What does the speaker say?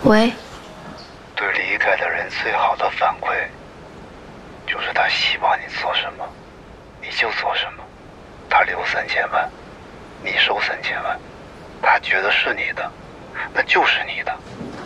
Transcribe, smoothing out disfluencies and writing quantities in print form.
喂， 对离开的人最好的反馈，就是他希望你做什么，你就做什么。他留3000万，你收3000万，他觉得是你的，那就是你的。